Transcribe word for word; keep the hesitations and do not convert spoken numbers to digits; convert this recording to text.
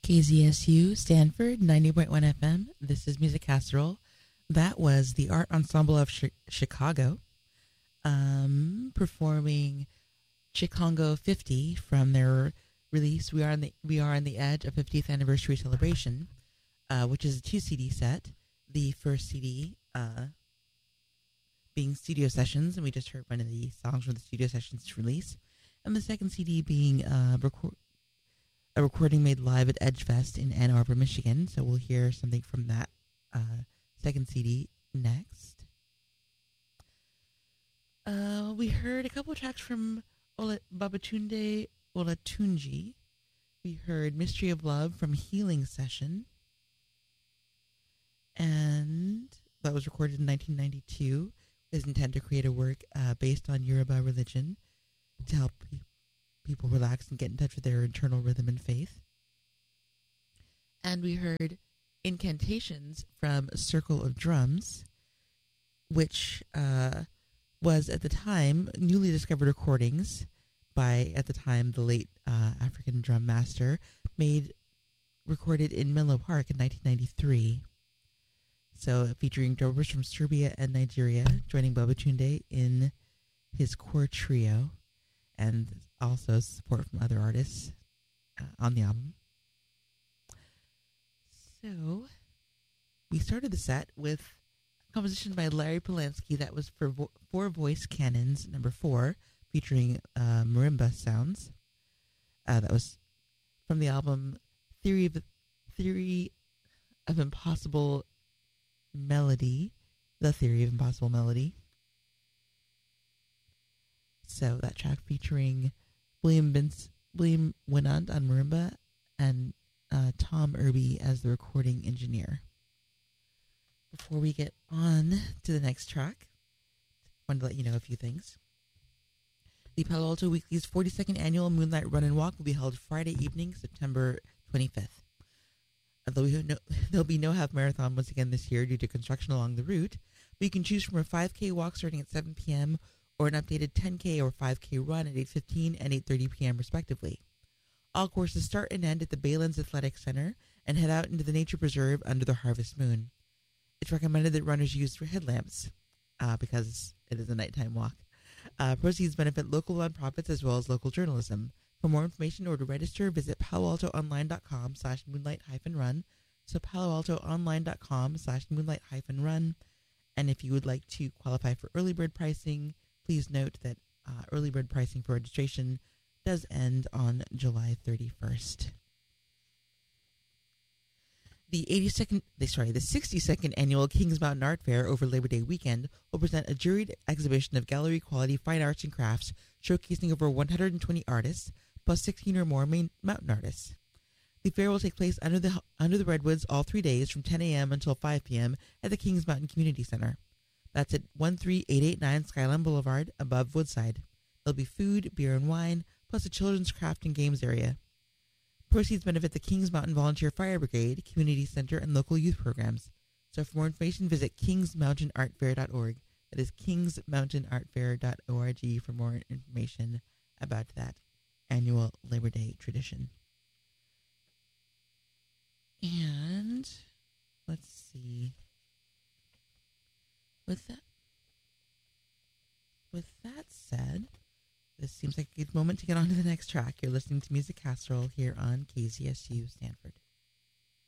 K Z S U Stanford ninety point one F M. This is Music Casserole. That was the Art Ensemble of Chi- Chicago um, performing Chicago fifty from their release We Are on the We Are on the Edge, a fiftieth anniversary celebration, uh, which is a two C D set. The first C D uh, being Studio Sessions, and we just heard one of the songs from the Studio Sessions release, and the second C D being uh, record. a recording made live at Edgefest in Ann Arbor, Michigan. So we'll hear something from that uh, second C D next. Uh, we heard a couple of tracks from Ola, Babatunde Olatunji. We heard Mystery of Love from Healing Session. And that was recorded in nineteen ninety-two. It is intended to create a work uh, based on Yoruba religion to help people. People relax and get in touch with their internal rhythm and faith. And we heard Incantations from Circle of Drums, which uh, was at the time newly discovered recordings by, at the time, the late uh, African drum master, made, recorded in Menlo Park in nineteen ninety-three. So featuring drummers from Serbia and Nigeria, joining Babatunde in his core trio, and also support from other artists uh, on the album. So, we started the set with a composition by Larry Polanski that was for vo- Four Voice Cannons, number four, featuring uh, marimba sounds. Uh, that was from the album Theory of Theory of Impossible Melody, The Theory of Impossible Melody. So that track featuring William Vince, William Winant on marimba and uh, Tom Irby as the recording engineer. Before we get on to the next track, I wanted to let you know a few things. The Palo Alto Weekly's forty-second annual Moonlight Run and Walk will be held Friday evening, September twenty-fifth. Although we have no, there'll be no half marathon once again this year due to construction along the route, but you can choose from a five K walk starting at seven p.m. or an updated ten K or five K run at eight fifteen and eight thirty p.m. respectively. All courses start and end at the Baylands Athletic Center and head out into the nature preserve under the harvest moon. It's recommended that runners use for headlamps uh, because it is a nighttime walk. Uh, proceeds benefit local nonprofits as well as local journalism. For more information or to register, visit paloaltoonline.com slash moonlight hyphen run. So paloaltoonline.com slash moonlight hyphen run. And if you would like to qualify for early bird pricing, please note that uh, early bird pricing for registration does end on July thirty-first. The eighty-second, sorry, the sixty-second annual Kings Mountain Art Fair over Labor Day weekend will present a juried exhibition of gallery quality fine arts and crafts showcasing over one hundred twenty artists plus sixteen or more main mountain artists. The fair will take place under the under the redwoods all three days from ten a.m. until five p.m. at the Kings Mountain Community Center. That's at one three eight eight nine Skyline Boulevard, above Woodside. There'll be food, beer, and wine, plus a children's craft and games area. Proceeds benefit the Kings Mountain Volunteer Fire Brigade, Community Center, and local youth programs. So for more information, visit kings mountain art fair dot org. That is kings mountain art fair dot org for more information about that annual Labor Day tradition. And let's see. With that, with that said, this seems like a good moment to get on to the next track. You're listening to Music Casserole here on K Z S U Stanford.